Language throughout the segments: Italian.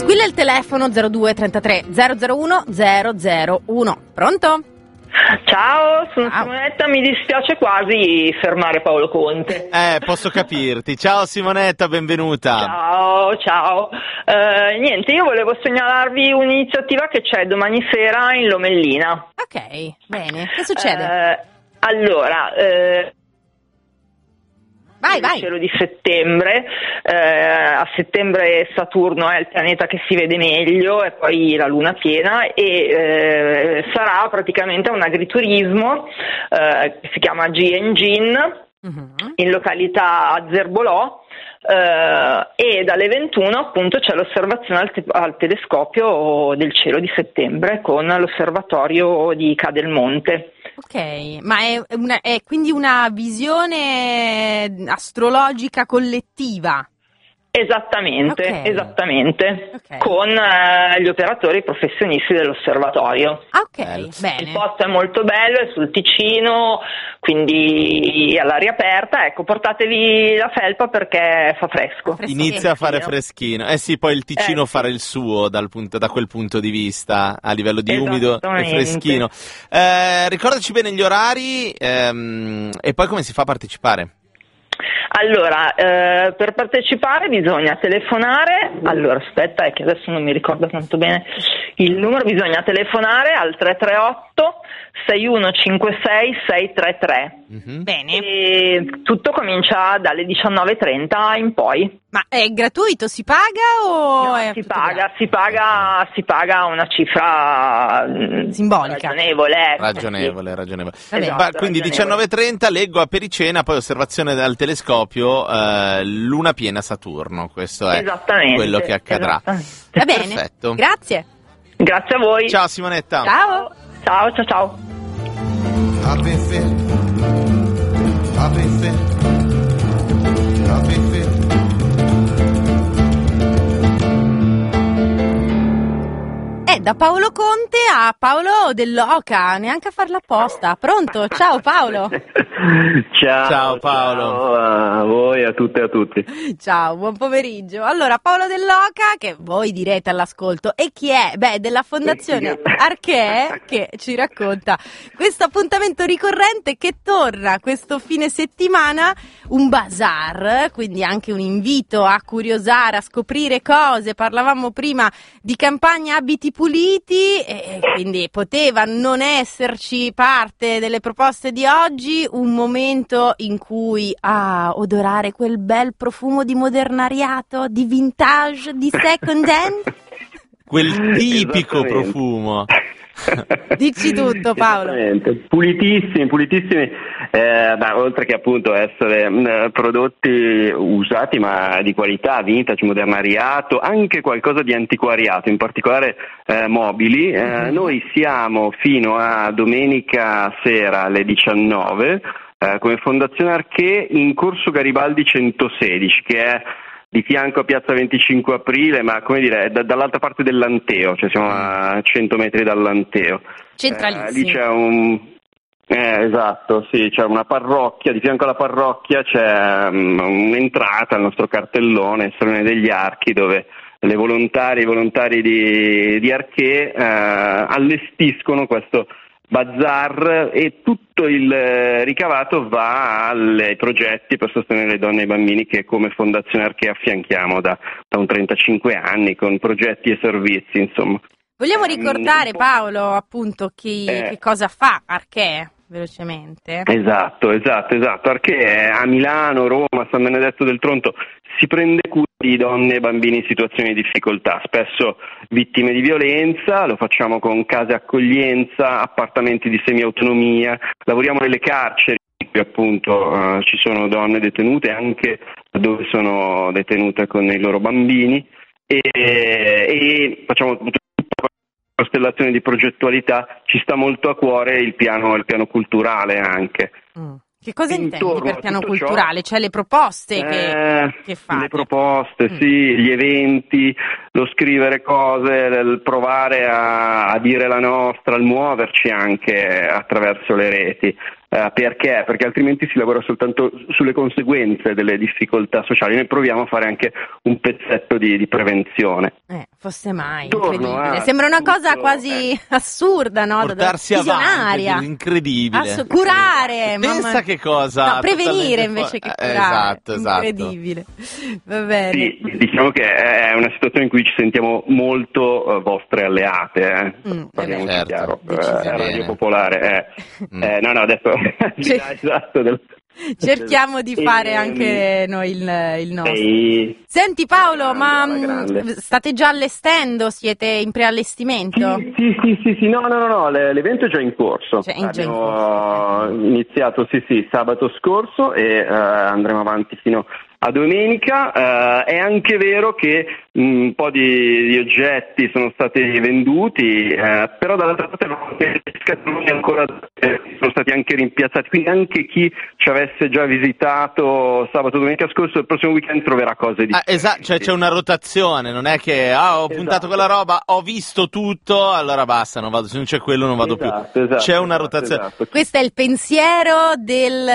Squilla il telefono 02 33 001 001. Pronto? Ciao, sono Simonetta, mi dispiace quasi fermare Paolo Conte. Posso capirti. Ciao Simonetta, benvenuta. Ciao. Niente, io volevo segnalarvi un'iniziativa che c'è domani sera in Lomellina. Ok, bene. Che succede? Vai. Il cielo di settembre, a settembre Saturno è il pianeta che si vede meglio e poi la luna piena e sarà praticamente un agriturismo che si chiama G&Gin in località Zerbolò e dalle 21 appunto c'è l'osservazione al telescopio del cielo di settembre con l'osservatorio di Cadelmonte. Ok, ma è quindi una visione astrologica collettiva? Esattamente, Okay. Con gli operatori professionisti dell'osservatorio. Ok, bene. Il posto è molto bello, è sul Ticino, quindi all'aria aperta, ecco, portatevi la felpa perché fa fresco. Inizia a fare freschino. Sì, poi il Ticino farà il suo da quel punto di vista, a livello di umido e freschino. Ricordaci bene gli orari e poi come si fa a partecipare? Allora, per partecipare bisogna telefonare, aspetta, è che adesso non mi ricordo tanto bene il numero, bisogna telefonare al 338 6156 633. Bene. E tutto comincia dalle 19:30 in poi. Ma è gratuito? Si paga o No, è si paga una cifra simbolica? Ragionevole. Esatto, quindi 19:30 leggo a pericena, poi osservazione dal telescopio, luna piena Saturno. Questo è quello che accadrà. Va bene. Perfetto. Grazie a voi. Ciao Simonetta. Ciao. Da Paolo Conte a Paolo Dell'Oca, neanche a farla apposta. Pronto? Ciao Paolo. Ciao Paolo. Ciao a voi, a tutte e a tutti. Ciao, buon pomeriggio. Allora, Paolo Dell'Oca, che voi direte all'ascolto, e chi è? Della Fondazione Archee, che ci racconta questo appuntamento ricorrente che torna questo fine settimana, un bazar, quindi anche un invito a curiosare, a scoprire cose. Parlavamo prima di campagna abiti puliti e quindi poteva non esserci parte delle proposte di oggi, un momento in cui odorare quel bel profumo di modernariato, di vintage, di second hand. Quel tipico profumo. Dici tutto, Paolo. Pulitissimi, oltre che appunto essere prodotti usati ma di qualità, vintage, modernariato, anche qualcosa di antiquariato, in particolare mobili. Noi siamo fino a domenica sera alle 19 come Fondazione Archee in Corso Garibaldi 116, che è di fianco a Piazza 25 Aprile, ma come dire, è dall'altra parte del Lanteo, cioè siamo a 100 metri dal Lanteo. Centralissimo. Lì c'è esatto, sì, c'è una parrocchia, di fianco alla parrocchia c'è un'entrata al nostro cartellone, Salone degli Archi, dove le volontarie e i volontari di Archee allestiscono questo bazar e tutto il ricavato va ai progetti per sostenere le donne e i bambini che come Fondazione Archee affianchiamo da un 35 anni con progetti e servizi, insomma. Vogliamo ricordare, Paolo, appunto che cosa fa Archee, velocemente? Esatto. Archee è a Milano, Roma, San Benedetto del Tronto, si prende cura di donne e bambini in situazioni di difficoltà, spesso vittime di violenza. Lo facciamo con case accoglienza, appartamenti di semiautonomia, lavoriamo nelle carceri, appunto ci sono donne detenute anche dove sono detenute con i loro bambini e facciamo tutta la costellazione di progettualità. Ci sta molto a cuore il piano culturale anche. Che cosa intendi per piano culturale? Cioè le proposte che fate? Le proposte, sì, gli eventi, lo scrivere cose, il provare a dire la nostra, il muoverci anche attraverso le reti. Perché? Perché altrimenti si lavora soltanto sulle conseguenze delle difficoltà sociali. Noi proviamo a fare anche un pezzetto di prevenzione. fosse mai, incredibile. Sembra una cosa quasi assurda, no? Portarsi visionaria. avanti, incredibile. Curare, pensa che cosa. No, prevenire invece che curare. Esatto. Incredibile. Va bene. Sì, diciamo che è una situazione in cui ci sentiamo molto vostre alleate, parliamoci chiaro. Radio Popolare. No, adesso esatto. Cerchiamo di fare anche noi il nostro. Senti Paolo, ma state già allestendo? Siete in preallestimento? Sì, no, l'evento è già in corso. Abbiamo iniziato sabato scorso e andremo avanti fino a domenica. È anche vero che un po' di oggetti sono stati venduti, però dall'altra parte sono stati anche rimpiazzati, quindi anche chi ci avesse già visitato sabato o domenica scorso il prossimo weekend troverà cose di esatto, cioè c'è una rotazione, non è che ho puntato quella roba, ho visto tutto, allora basta, non vado, se non c'è quello non vado più. C'è una rotazione. Esatto. Questo è il pensiero del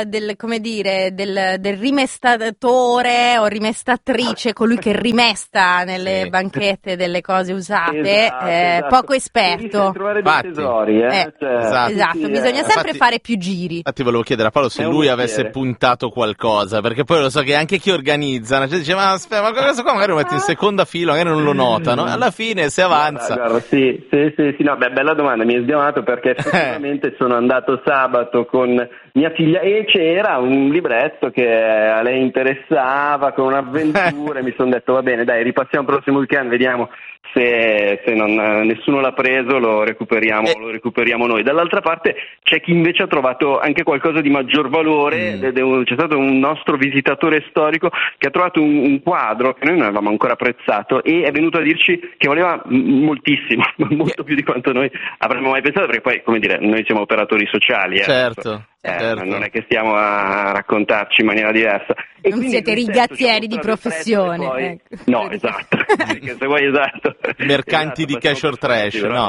rimestatore o rimestatrice, colui che rimesta nelle banchette delle cose usate, poco esperto. Trovare dei tesori, esatto, bisogna sempre fare più giri. Infatti volevo chiedere a Paolo se lui avesse puntato qualcosa, perché poi lo so che anche chi organizza, cioè dice ma aspetta, ma questo qua magari lo metti in seconda fila, magari non lo notano, alla fine si avanza. Guarda, sì, no, bella domanda, mi hai sgamato perché effettivamente sono andato sabato con mia figlia e c'era un libretto che a lei interessava con un'avventura e mi sono detto va bene, dai, ripassiamo il prossimo weekend, vediamo se nessuno l'ha preso, lo recuperiamo noi. Dall'altra parte c'è chi invece ha trovato anche qualcosa di maggior valore, c'è stato un nostro visitatore storico che ha trovato un quadro che noi non avevamo ancora apprezzato e è venuto a dirci che voleva moltissimo, molto più di quanto noi avremmo mai pensato, perché poi, come dire, noi siamo operatori sociali. Certo. Non è che stiamo a raccontarci in maniera diversa. E non siete rigazzieri di professione. Poi... No, esatto. Perché se vuoi mercanti di cash or trash, no.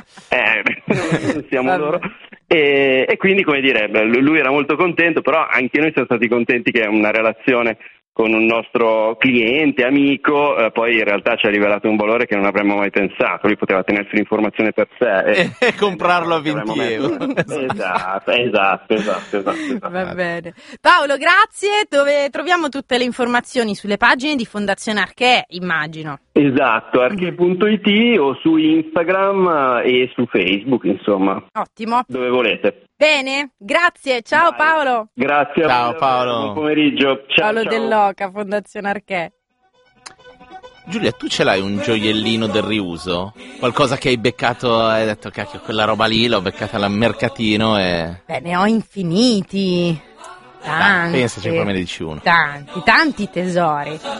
Non siamo loro. E quindi, come dire, lui era molto contento, però anche noi siamo stati contenti che una relazione con un nostro cliente, amico, poi in realtà ci ha rivelato un valore che non avremmo mai pensato. Lui poteva tenersi l'informazione per sé e comprarlo a 20 euro. Esatto. Va bene. Paolo, grazie. Dove troviamo tutte le informazioni? Sulle pagine di Fondazione Arché, immagino. Esatto, arché.it o su Instagram e su Facebook, insomma. Ottimo. Dove volete. Bene, grazie. Ciao Paolo. Grazie a ciao voi. Paolo. Buon pomeriggio. Paolo Dell'Oca, Fondazione Arché. Giulia, tu ce l'hai un gioiellino del riuso? Qualcosa che hai beccato, hai detto cacchio, quella roba lì l'ho beccata al mercatino e... Beh, ne ho infiniti. Tanti. Pensaci, poi me ne dici uno. Tanti tesori.